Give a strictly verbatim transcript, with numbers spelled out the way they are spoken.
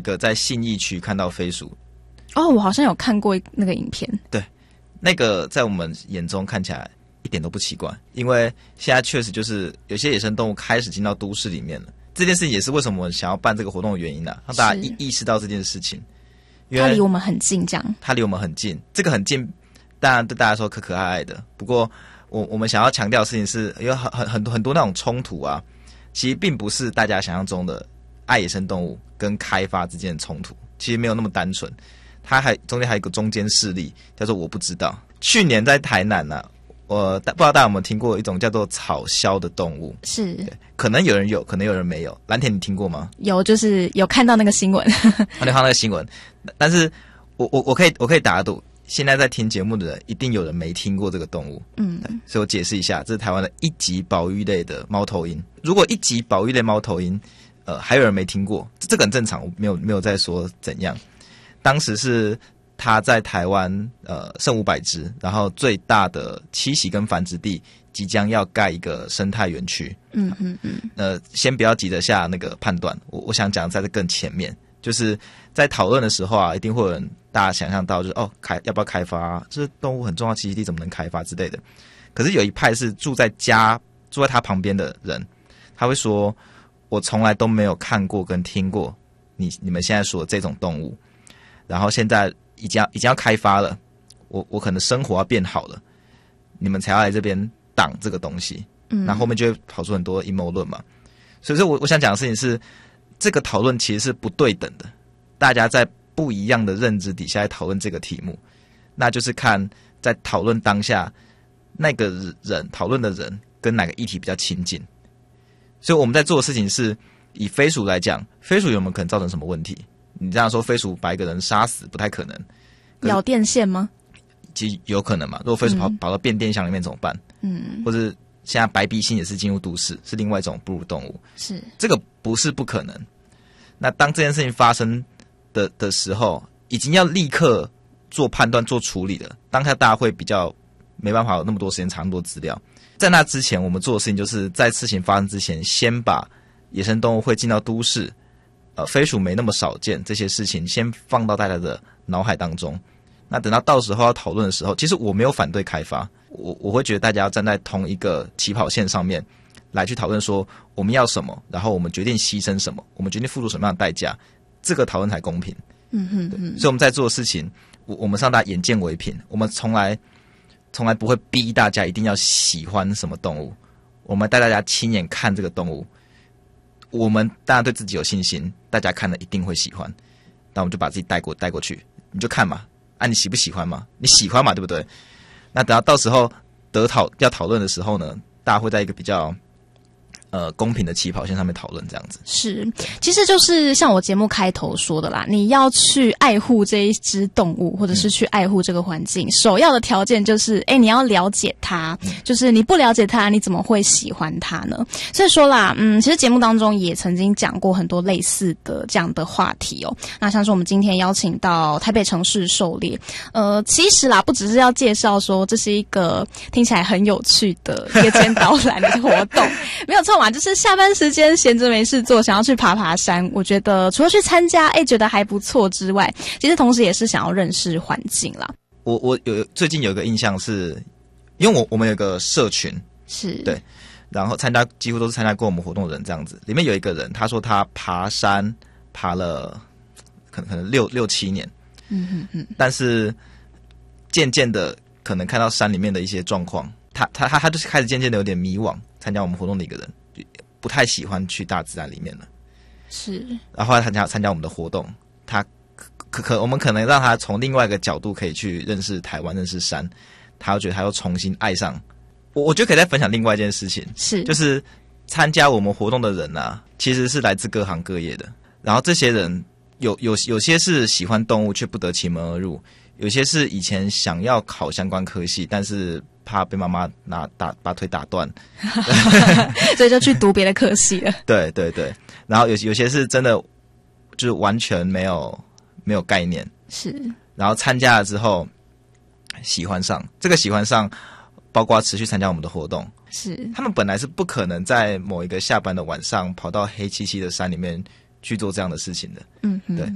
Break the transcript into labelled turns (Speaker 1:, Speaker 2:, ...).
Speaker 1: 个在信义区看到飞鼠。
Speaker 2: 哦，我好像有看过那个影片。
Speaker 1: 对，那个在我们眼中看起来一点都不奇怪，因为现在确实就是有些野生动物开始进到都市里面了。这件事情也是为什么我们想要办这个活动的原因啊，让大家意意识到这件事情。因为
Speaker 2: 它离我们很近，这样。
Speaker 1: 它离我们很近，这个很近，当然对大家说可可爱爱的。不过我我们想要强调的事情是，有很很很多很多那种冲突啊，其实并不是大家想象中的爱野生动物跟开发之间的冲突，其实没有那么单纯。它还中间还有一个中间势力，叫做我不知道。去年在台南啊，我不知道大家有没有听过一种叫做草鸮的动物？
Speaker 2: 是，
Speaker 1: 可能有人有，可能有人没有。蓝田，你听过吗？
Speaker 2: 有，就是有看到那个新闻。
Speaker 1: 我有看到那个新闻，但是我我我可以我可以打赌，现在在听节目的人，一定有人没听过这个动物。
Speaker 2: 嗯，
Speaker 1: 所以我解释一下，这是台湾的一级保育类的猫头鹰。如果一级保育类猫头鹰，呃，还有人没听过，这个很正常，我没有没有在说怎样。当时是它在台湾呃剩五百只，然后最大的栖息跟繁殖地即将要盖一个生态园区。
Speaker 2: 嗯嗯嗯。
Speaker 1: 呃，先不要急着下那个判断，我我想讲在这更前面，就是在讨论的时候啊，一定会有人大家想象到就是哦开要不要开发啊？这动物很重要栖息地怎么能开发之类的。可是有一派是住在家住在他旁边的人，他会说我从来都没有看过跟听过你你们现在说的这种动物。然后现在已经要已经要开发了，我我可能生活要变好了，你们才要来这边挡这个东西。嗯，那后面就会跑出很多阴谋论嘛。所以说我我想讲的事情是，这个讨论其实是不对等的，大家在不一样的认知底下来讨论这个题目，那就是看在讨论当下那个人讨论的人跟哪个议题比较亲近。所以我们在做的事情是以飞鼠来讲，飞鼠有没有可能造成什么问题？你这样说飞鼠把一个人杀死不太可能。
Speaker 2: 咬电线吗？
Speaker 1: 其实有可能嘛，如果飞鼠跑、嗯、跑到变电箱里面怎么办？
Speaker 2: 嗯，
Speaker 1: 或者现在白鼻星也是进入都市，是另外一种哺乳动物，
Speaker 2: 是
Speaker 1: 这个不是不可能。那当这件事情发生的的时候，已经要立刻做判断做处理了，当下大家会比较没办法有那么多时间查那么多资料。在那之前我们做的事情就是在事情发生之前，先把野生动物会进到都市，呃，飞鼠没那么少见这些事情先放到大家的脑海当中。那等到到时候要讨论的时候，其实我没有反对开发，我我会觉得大家要站在同一个起跑线上面来去讨论说我们要什么，然后我们决定牺牲什么，我们决定付出什么样的代价，这个讨论才公平。
Speaker 2: 嗯哼哼。
Speaker 1: 所以我们在做的事情，我我们让大家眼见为凭，我们从来从来不会逼大家一定要喜欢什么动物，我们带大家亲眼看这个动物，我们当然对自己有信心，大家看了一定会喜欢，那我们就把自己带过带过去，你就看嘛，啊，你喜不喜欢嘛？你喜欢嘛，对不对？那等到到时候得讨要讨论的时候呢，大家会在一个比较呃公平的起跑线上面讨论，这样子。
Speaker 2: 是，其实就是像我节目开头说的啦，你要去爱护这一只动物，或者是去爱护这个环境，嗯、首要的条件就是，哎，你要了解它，嗯、就是你不了解它，你怎么会喜欢它呢？所以说啦，嗯，其实节目当中也曾经讲过很多类似的这样的话题哦。那像是我们今天邀请到台北城市狩猎，呃，其实啦，不只是要介绍说这是一个听起来很有趣的夜间导览的活动，没有错嘛，就是下班时间闲着没事做，想要去爬爬山，我觉得除了去参加，哎，觉得还不错之外，其实同时也是想要认识环境啦。
Speaker 1: 我我有最近有一个印象是，因为我我们有个社群，
Speaker 2: 是
Speaker 1: 对，然后参加几乎都是参加过我们活动的人这样子。里面有一个人，他说他爬山爬了可能可能六六七年，
Speaker 2: 嗯哼哼，
Speaker 1: 但是渐渐的可能看到山里面的一些状况，他他他他就是开始渐渐的有点迷惘。参加我们活动的一个人，不太喜欢去大自然里面了。
Speaker 2: 是，
Speaker 1: 然后后来参加参加我们的活动，他可可我们可能让他从另外一个角度可以去认识台湾，认识山，他又觉得他又重新爱上。我我觉得可以再分享另外一件事情，
Speaker 2: 是
Speaker 1: 就是参加我们活动的人啊，其实是来自各行各业的。然后这些人有有有些是喜欢动物却不得其门而入，有些是以前想要考相关科系，但是怕被妈妈拿打把腿打断，
Speaker 2: 所以就去读别的科系了。
Speaker 1: 对对对，然后有有些是真的就是完全没有没有概念，
Speaker 2: 是，
Speaker 1: 然后参加了之后喜欢上，这个喜欢上包括持续参加我们的活动，
Speaker 2: 是
Speaker 1: 他们本来是不可能在某一个下班的晚上跑到黑漆漆的山里面去做这样的事情的。
Speaker 2: 嗯哼，
Speaker 1: 对。